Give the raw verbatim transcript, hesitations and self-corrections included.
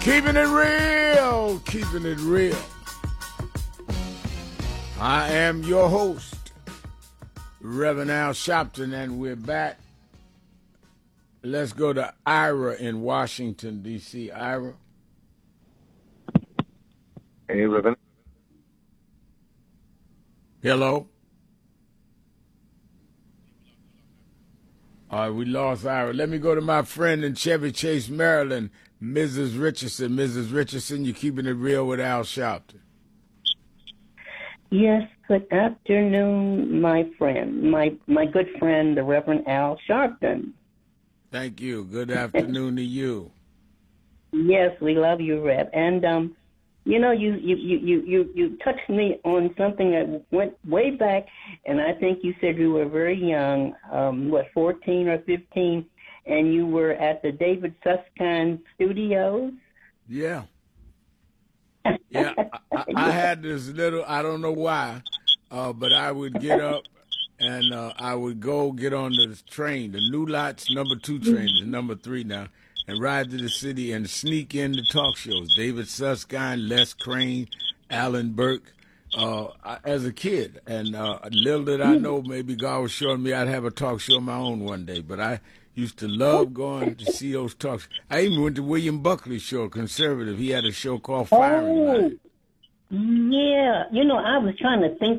Keeping it real, keeping it real. I am your host, Reverend Al Sharpton, and we're back. Let's go to Ira in Washington, D C Ira. Hey, Reverend. Hello. All right, we lost Ira. Let me go to my friend in Chevy Chase, Maryland, Missus Richardson. Missus Richardson, you're keeping it real with Al Sharpton. Yes, good afternoon, my friend, my my good friend, the Reverend Al Sharpton. Thank you. Good afternoon to you. Yes, we love you, Rev. And um, you know, you you, you, you, you you touched me on something that went way back, and I think you said you were very young, um, what, fourteen or fifteen, and you were at the David Susskind Studios. Yeah. Yeah, I, I had this little, I don't know why, uh, but I would get up and uh, I would go get on the train, the New Lots number two train, the number three now, and ride to the city and sneak in the talk shows. David Susskind, Les Crane, Alan Burke, uh, I, as a kid. And uh, little did I know, maybe God was showing me I'd have a talk show of my own one day, but I used to love going to see those talks. I even went to William Buckley's show, conservative. He had a show called Firing Line. Oh, yeah. You know, I was trying to think